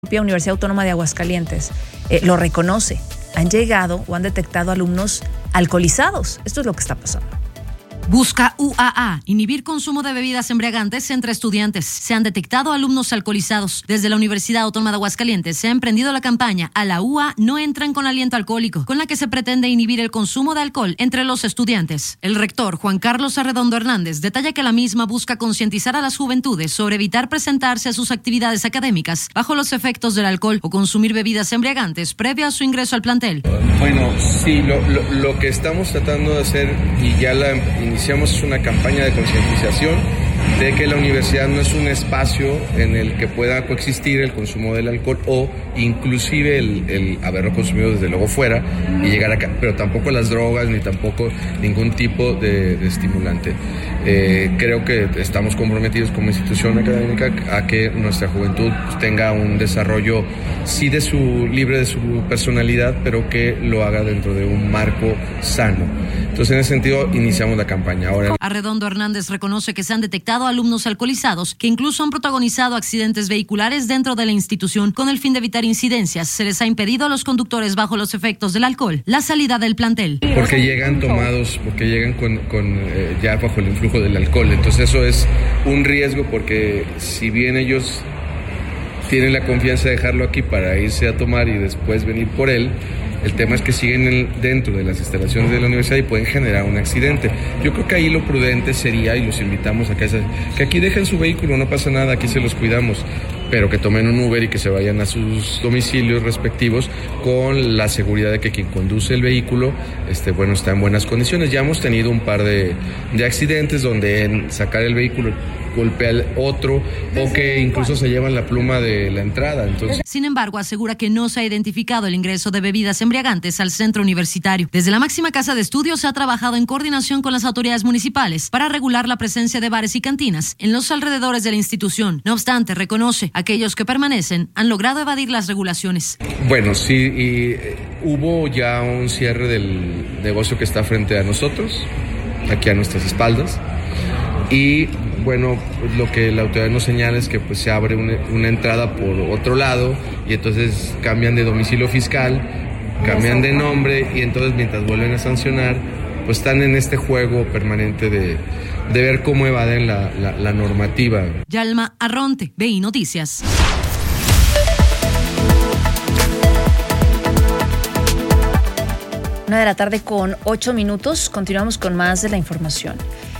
La propia Universidad Autónoma de Aguascalientes lo reconoce. Han llegado o han detectado alumnos alcoholizados. Esto es lo que está pasando. Busca UAA, inhibir consumo de bebidas embriagantes entre estudiantes. Se han detectado alumnos alcoholizados. Desde la Universidad Autónoma de Aguascalientes se ha emprendido la campaña A la UA no entran con aliento alcohólico, con la que se pretende inhibir el consumo de alcohol entre los estudiantes. El rector, Juan Carlos Arredondo Hernández, detalla que la misma busca concientizar a las juventudes sobre evitar presentarse a sus actividades académicas bajo los efectos del alcohol o consumir bebidas embriagantes previo a su ingreso al plantel. Bueno, sí, lo que estamos tratando de hacer, y ya la iniciamos, es una campaña de concientización de que la universidad no es un espacio en el que pueda coexistir el consumo del alcohol o inclusive el haberlo consumido desde luego fuera y llegar acá, pero tampoco las drogas ni tampoco ningún tipo de estimulante. Creo que estamos comprometidos como institución académica a que nuestra juventud tenga un desarrollo sí libre de su personalidad, pero que lo haga dentro de un marco sano. Entonces, en ese sentido, iniciamos la campaña. Ahora, Arredondo Hernández reconoce que se han detectado alumnos alcoholizados que incluso han protagonizado accidentes vehiculares dentro de la institución. Con el fin de evitar incidencias, se les ha impedido a los conductores bajo los efectos del alcohol la salida del plantel. Porque llegan tomados, porque llegan ya bajo el influjo del alcohol. Entonces eso es un riesgo, porque si bien ellos tienen la confianza de dejarlo aquí para irse a tomar y después venir por él, el tema es que siguen dentro de las instalaciones de la universidad y pueden generar un accidente. Yo creo que ahí lo prudente sería, y los invitamos a que aquí dejen su vehículo, no pasa nada, aquí se los cuidamos, pero que tomen un Uber y que se vayan a sus domicilios respectivos con la seguridad de que quien conduce el vehículo está en buenas condiciones. Ya hemos tenido un par de accidentes donde en sacar el vehículo golpea al otro o que incluso se llevan la pluma de la entrada. Entonces, sin embargo, asegura que no se ha identificado el ingreso de bebidas embriagantes al centro universitario. Desde la máxima casa de estudios se ha trabajado en coordinación con las autoridades municipales para regular la presencia de bares y cantinas en los alrededores de la institución. No obstante, reconoce, aquellos que permanecen han logrado evadir las regulaciones. Bueno, sí, y hubo ya un cierre del negocio que está frente a nosotros, aquí a nuestras espaldas, y bueno, lo que la autoridad nos señala es que pues se abre una entrada por otro lado y entonces cambian de domicilio fiscal, cambian de nombre y entonces mientras vuelven a sancionar, pues están en este juego permanente de ver cómo evaden la normativa. Yalma Arronte, BI Noticias. Una de la tarde con 8 minutos. Continuamos con más de la información.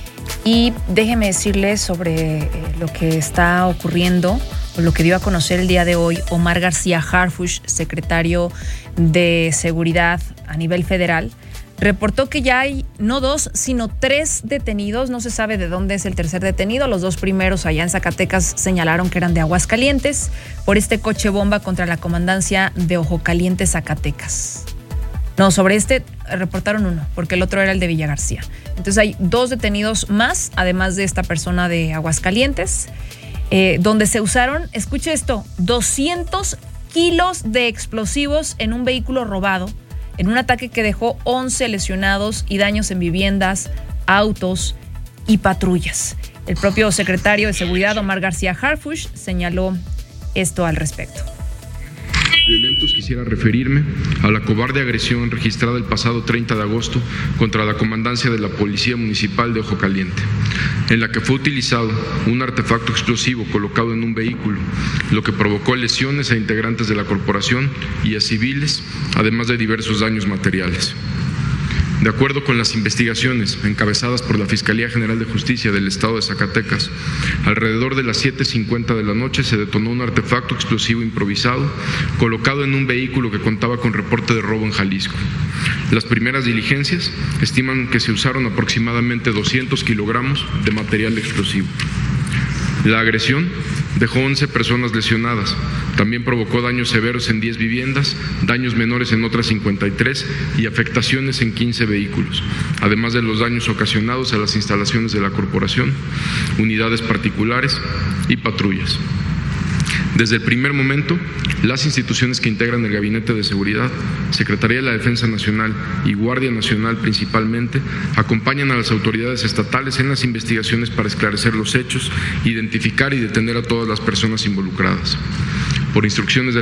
Y déjeme decirles sobre lo que está ocurriendo, o lo que dio a conocer el día de hoy Omar García Harfuch, secretario de Seguridad a nivel federal. Reportó que ya hay no 2, sino 3 detenidos. No se sabe de dónde es el tercer detenido. Los 2 primeros allá en Zacatecas señalaron que eran de Aguascalientes por este coche bomba contra la comandancia de Ojo Caliente, Zacatecas. No, sobre este reportaron 1, porque el otro era el de Villa García. Entonces hay 2 detenidos más, además de esta persona de Aguascalientes, donde se usaron, escuche esto, 200 kilos de explosivos en un vehículo robado, en un ataque que dejó 11 lesionados y daños en viviendas, autos y patrullas. El propio secretario de Seguridad, Omar García Harfuch, señaló esto al respecto. Violentos, quisiera referirme a la cobarde agresión registrada el pasado 30 de agosto contra la comandancia de la Policía Municipal de Ojo Caliente, en la que fue utilizado un artefacto explosivo colocado en un vehículo, lo que provocó lesiones a integrantes de la corporación y a civiles, además de diversos daños materiales. De acuerdo con las investigaciones encabezadas por la Fiscalía General de Justicia del Estado de Zacatecas, alrededor de las 7:50 de la noche se detonó un artefacto explosivo improvisado colocado en un vehículo que contaba con reporte de robo en Jalisco. Las primeras diligencias estiman que se usaron aproximadamente 200 kilogramos de material explosivo. La agresión dejó 11 personas lesionadas. También provocó daños severos en 10 viviendas, daños menores en otras 53 y afectaciones en 15 vehículos, además de los daños ocasionados a las instalaciones de la corporación, unidades particulares y patrullas. Desde el primer momento, las instituciones que integran el Gabinete de Seguridad, Secretaría de la Defensa Nacional y Guardia Nacional principalmente, acompañan a las autoridades estatales en las investigaciones para esclarecer los hechos, identificar y detener a todas las personas involucradas. por instrucciones de